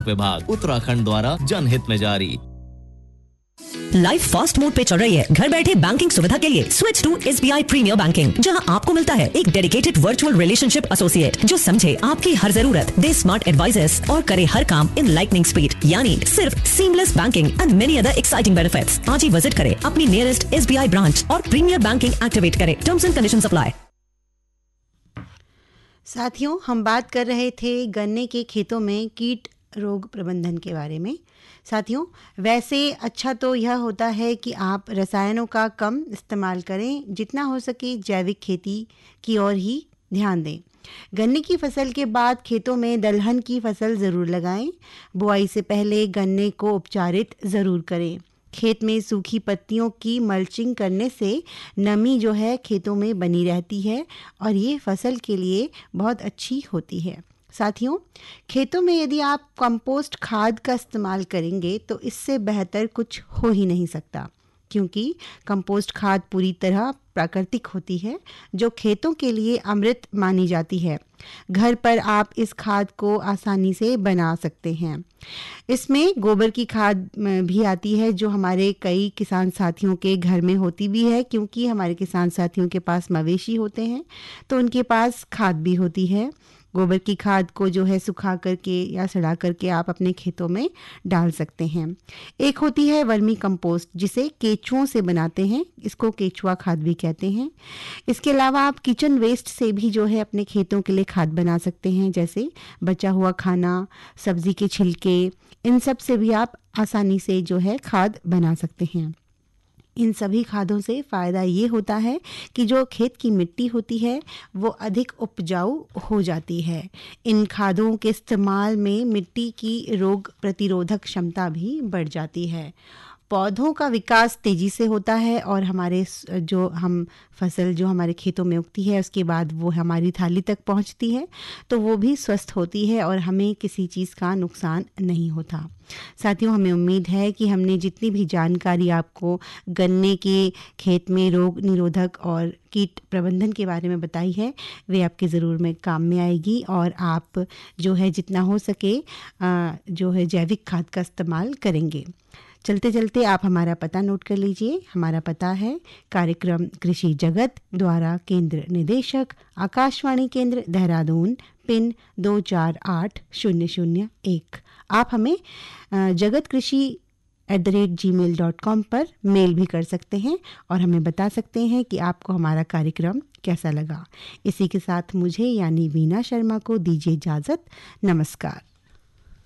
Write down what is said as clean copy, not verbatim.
विभाग उत्तराखंड द्वारा जनहित में जारी। लाइफ फास्ट मोड पे चल रही है। घर बैठे बैंकिंग सुविधा के लिए switch to SBI premiere banking, जहां आपको मिलता है एक डेडिकेटेड वर्चुअल रिलेशनशिप एसोसिएट जो समझे आपकी हर जरूरत, दे स्मार्ट एडवाइजेस और करे हर काम इन लाइटनिंग स्पीड, यानी सिर्फ seamless banking and many other exciting benefits. आज ही विजिट करें अपनी नियरेस्ट SBI ब्रांच और प्रीमियर बैंकिंग एक्टिवेट करें। Terms and conditions apply. साथियों, हम बात कर रहे थे गन्ने के खेतों में कीट रोग प्रबंधन के बारे में। साथियों, वैसे अच्छा तो यह होता है कि आप रसायनों का कम इस्तेमाल करें, जितना हो सके जैविक खेती की ओर ही ध्यान दें। गन्ने की फसल के बाद खेतों में दलहन की फसल ज़रूर लगाएं। बुआई से पहले गन्ने को उपचारित ज़रूर करें। खेत में सूखी पत्तियों की मल्चिंग करने से नमी जो है खेतों में बनी रहती है और ये फसल के लिए बहुत अच्छी होती है। साथियों, खेतों में यदि आप कंपोस्ट खाद का इस्तेमाल करेंगे तो इससे बेहतर कुछ हो ही नहीं सकता, क्योंकि कंपोस्ट खाद पूरी तरह प्राकृतिक होती है जो खेतों के लिए अमृत मानी जाती है। घर पर आप इस खाद को आसानी से बना सकते हैं। इसमें गोबर की खाद भी आती है जो हमारे कई किसान साथियों के घर में होती भी है, क्योंकि हमारे किसान साथियों के पास मवेशी होते हैं तो उनके पास खाद भी होती है। गोबर की खाद को जो है सुखा करके या सड़ा करके आप अपने खेतों में डाल सकते हैं। एक होती है वर्मी कंपोस्ट जिसे केचुओं से बनाते हैं, इसको केचुआ खाद भी कहते हैं। इसके अलावा आप किचन वेस्ट से भी जो है अपने खेतों के लिए खाद बना सकते हैं, जैसे बचा हुआ खाना, सब्जी के छिलके, इन सब से भी आप आसानी से जो है खाद बना सकते हैं। इन सभी खादों से फ़ायदा ये होता है कि जो खेत की मिट्टी होती है वो अधिक उपजाऊ हो जाती है। इन खादों के इस्तेमाल में मिट्टी की रोग प्रतिरोधक क्षमता भी बढ़ जाती है। पौधों का विकास तेज़ी से होता है और हमारे जो हम फसल जो हमारे खेतों में उगती है उसके बाद वो हमारी थाली तक पहुंचती है तो वो भी स्वस्थ होती है और हमें किसी चीज़ का नुकसान नहीं होता। साथियों, हमें उम्मीद है कि हमने जितनी भी जानकारी आपको गन्ने के खेत में रोग निरोधक और कीट प्रबंधन के बारे में बताई है वे आपके ज़रूर में काम में आएगी और आप जो है जितना हो सके जो है जैविक खाद का इस्तेमाल करेंगे। चलते चलते आप हमारा पता नोट कर लीजिए। हमारा पता है कार्यक्रम कृषि जगत द्वारा केंद्र निदेशक आकाशवाणी केंद्र देहरादून, पिन 248001। आप हमें जगत कृषि @gmail.com पर मेल भी कर सकते हैं और हमें बता सकते हैं कि आपको हमारा कार्यक्रम कैसा लगा। इसी के साथ मुझे यानी वीना शर्मा को दीजिए इजाज़त। नमस्कार।